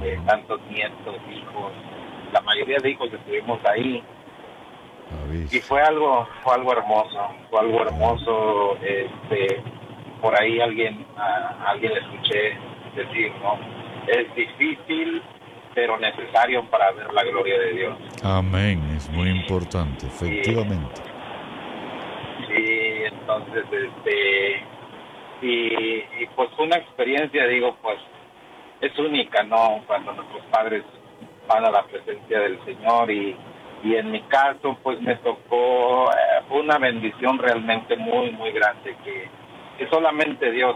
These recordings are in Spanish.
tantos nietos, hijos, la mayoría de hijos estuvimos ahí. Y fue algo hermoso. Por ahí alguien le escuché decir, ¿no? Es difícil, pero necesario para ver la gloria de Dios. Amén, es muy importante, efectivamente. Sí, entonces, y pues fue una experiencia, digo, pues es única, ¿no? Cuando nuestros padres van a la presencia del Señor y en mi caso, pues me tocó, fue una bendición realmente muy, muy grande que solamente Dios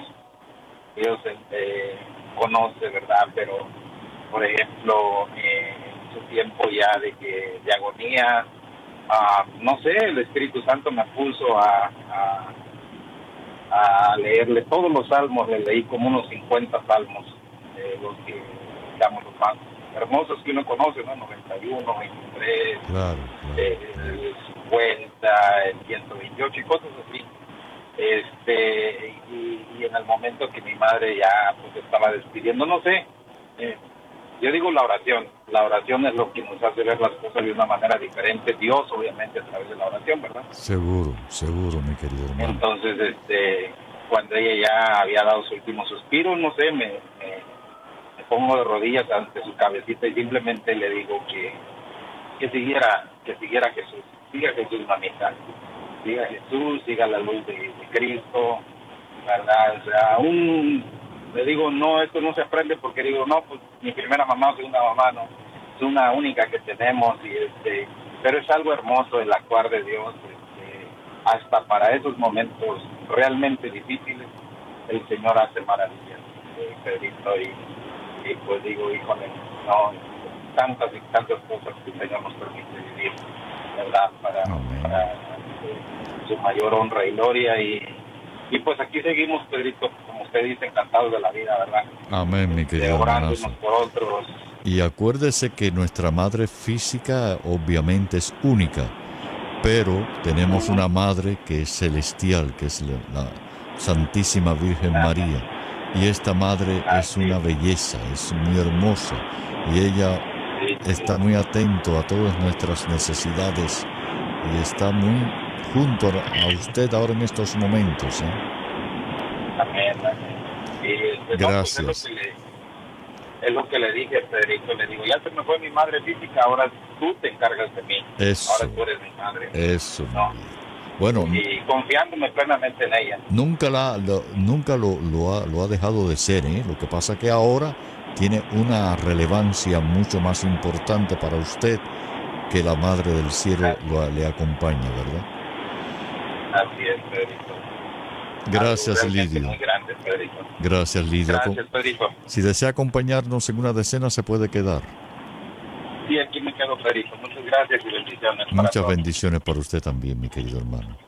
conoce, ¿verdad? Pero, por ejemplo, en su tiempo ya de agonía, no sé, el Espíritu Santo me puso a leerle todos los salmos, le leí como unos 50 salmos, los que digamos los más hermosos que uno conoce, ¿no? 91, 23, claro. El 50, el 128 y cosas así. Y en el momento que mi madre ya pues estaba despidiendo, no sé, yo digo la oración es lo que nos hace ver las cosas de una manera diferente, Dios obviamente a través de la oración, ¿verdad? Seguro, mi querido hermano. Entonces, cuando ella ya había dado su último suspiro, no sé, me pongo de rodillas ante su cabecita y simplemente le digo que siguiera Jesús, siga Jesús, mamita, siga Jesús, siga la luz de Cristo, ¿verdad? O sea, aún le digo, no, esto no se aprende porque digo, no, pues mi primera mamá, segunda mamá, no, es una única que tenemos pero es algo hermoso el actuar de Dios, hasta para esos momentos realmente difíciles, el Señor hace maravillas, Pedrito, y pues digo, híjole, no, tantas y tantas cosas que el Señor nos permite vivir, ¿verdad? Para su mayor honra y gloria, y pues aquí seguimos, Pedrito, como usted dice, encantados de la vida, ¿verdad? Amén, mi querido hermano. Orando unos por otros. Y acuérdese que nuestra madre física obviamente es única, pero tenemos una madre que es celestial, que es la Santísima Virgen María. Y esta madre es una belleza, es muy hermosa, y ella está muy atento a todas nuestras necesidades y está muy junto a usted ahora en estos momentos. Amén. Gracias. Es lo que le dije, Federico, le digo, ya se me fue mi madre física, ahora tú te encargas de mí. Eso. Ahora tú eres mi madre. Eso. ¿No? Bueno, y confiándome plenamente en ella. Nunca lo ha dejado de ser, ¿eh? Lo que pasa que ahora tiene una relevancia mucho más importante para usted que la Madre del Cielo le acompaña, ¿verdad? Así es, Pedrito. Gracias, Lidio. Muy grande, Pedrito. Gracias, Lidio. Gracias, Pedrito. Si desea acompañarnos en una decena, se puede quedar. Sí, aquí me quedo, Pedrito. Muchas gracias y bendiciones. Muchas bendiciones para usted también, mi querido hermano.